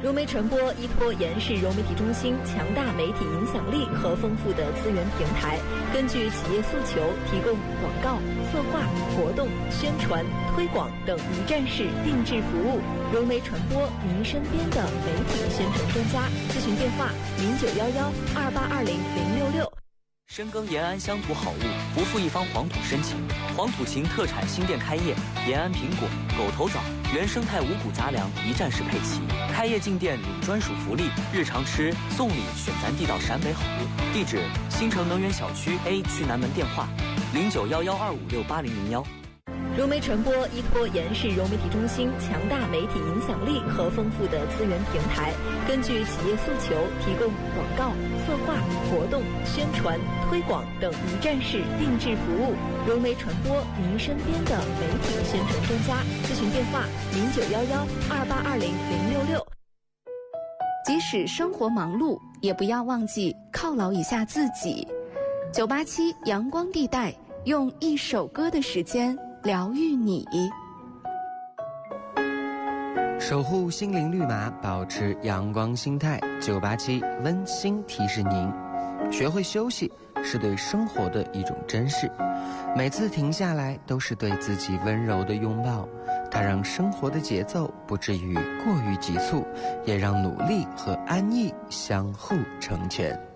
融媒传播依托延世融媒体中心强大媒体影响力和丰富的资源平台，根据企业诉求提供广告、策划、活动、宣传、推广等一站式定制服务。融媒传播，您身边的媒体宣传专家。咨询电话：091128200666。 深耕延安乡土好物，不负一方黄土深情。黄土情特产新店开业，延安苹果、狗头枣、原生态五谷杂粮一站式配齐。开业进店领专属福利，日常吃送礼选咱地道陕北好物。地址：新城能源小区 A 区南门，电话091125680001。 融媒传播依托延世融媒体中心强大媒体影响力和丰富的资源平台，根据企业诉求提供广告、策划、活动、宣传、推广等一站式定制服务。融媒传播，您身边的媒体宣传专家。咨询电话091128200666。 即使生活忙碌，也不要忘记犒劳一下自己。987阳光地带，用一首歌的时间疗愈你， 守护心灵绿码，保持阳光心态。987温馨提示您，学会休息是对生活的一种珍视，每次停下来都是对自己温柔的拥抱，它让生活的节奏不至于过于急促，也让努力和安逸相互成全。